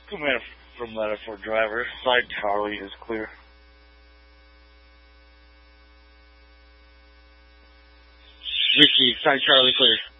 Command from letter for driver. Side Charlie is clear. Received. Side Charlie clear.